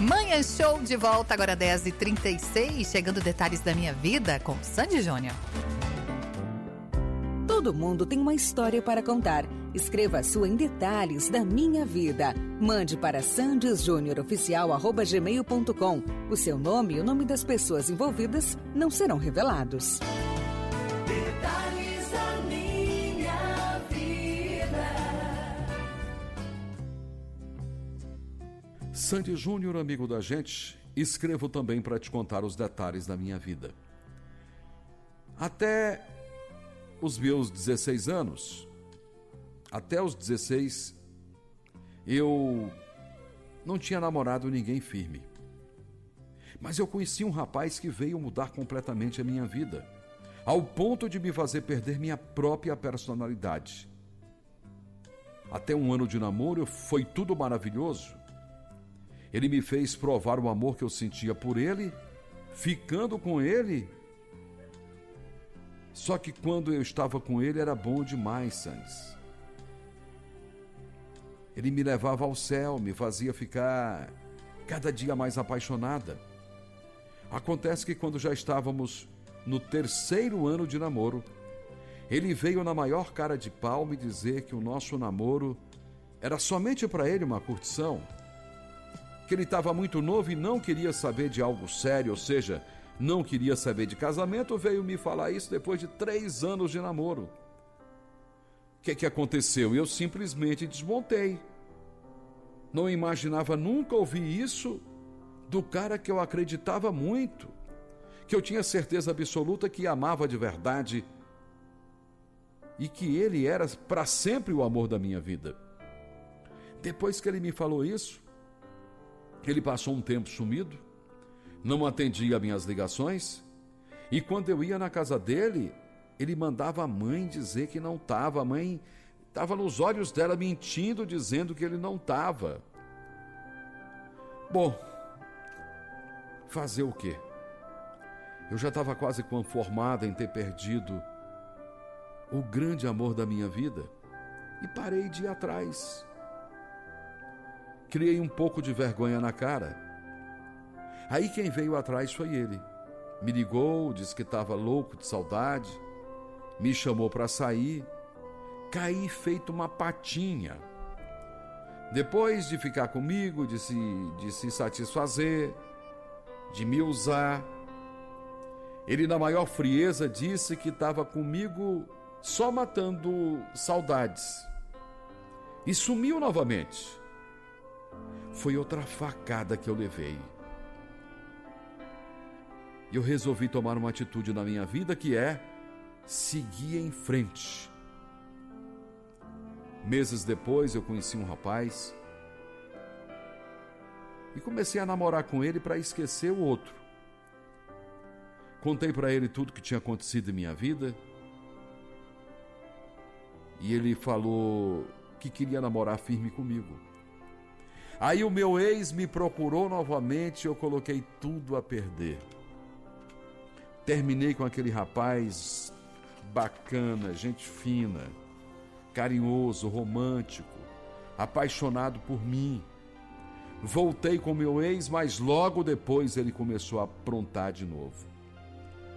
Manhã Show de volta, agora 10h36, chegando detalhes da minha vida com Sandy Júnior. Todo mundo tem uma história para contar. Escreva a sua em detalhes da minha vida. Mande para sandysjunioroficial@gmail.com. O seu nome e o nome das pessoas envolvidas não serão revelados. Detalhes da minha vida. Sandy Júnior, amigo da gente, escrevo também para te contar os detalhes da minha vida. Até os meus 16 anos, até os 16, eu não tinha namorado ninguém firme. Mas eu conheci um rapaz que veio mudar completamente a minha vida, ao ponto de me fazer perder minha própria personalidade. Até um ano de namoro foi tudo maravilhoso. Ele me fez provar o amor que eu sentia por ele, ficando com ele. Só que quando eu estava com ele era bom demais, Sandes. Ele me levava ao céu, me fazia ficar cada dia mais apaixonada. Acontece que quando já estávamos no 3º ano de namoro, ele veio na maior cara de pau me dizer que o nosso namoro era somente para ele uma curtição, que ele estava muito novo e não queria saber de algo sério, ou seja, não queria saber de casamento. Veio me falar isso depois de 3 anos de namoro. O que aconteceu? Eu simplesmente desmontei. Não imaginava nunca ouvir isso do cara que eu acreditava muito, que eu tinha certeza absoluta que amava de verdade e que ele era para sempre o amor da minha vida. Depois que ele me falou isso, ele passou um tempo sumido, não atendia minhas ligações, e quando eu ia na casa dele, ele mandava a mãe dizer que não estava. A mãe estava nos olhos dela mentindo, dizendo que ele não estava. Bom, fazer o quê? Eu já estava quase conformada em ter perdido o grande amor da minha vida e parei de ir atrás. Criei um pouco de vergonha na cara. Aí quem veio atrás foi ele. Me ligou, disse que estava louco de saudade, me chamou para sair. Caí feito uma patinha. Depois de ficar comigo, de se satisfazer, de me usar, ele na maior frieza disse que estava comigo só matando saudades. E sumiu novamente. Foi outra facada que eu levei. Eu resolvi tomar uma atitude na minha vida, que é seguir em frente. Meses depois eu conheci um rapaz e comecei a namorar com ele para esquecer o outro. Contei para ele tudo que tinha acontecido em minha vida e ele falou que queria namorar firme comigo. Aí o meu ex me procurou novamente e eu coloquei tudo a perder. Terminei com aquele rapaz bacana, gente fina, carinhoso, romântico, apaixonado por mim. Voltei com meu ex, mas logo depois ele começou a aprontar de novo.